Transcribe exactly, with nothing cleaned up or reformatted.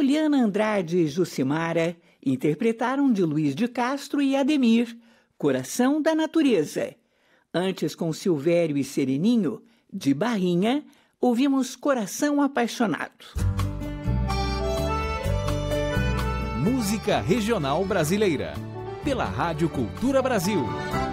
Juliana Andrade e Jucimara interpretaram de Luiz de Castro e Ademir, Coração da Natureza. Antes, com Silvério e Sereninho, de Barrinha, ouvimos Coração Apaixonado. Música Regional Brasileira, pela Rádio Cultura Brasil.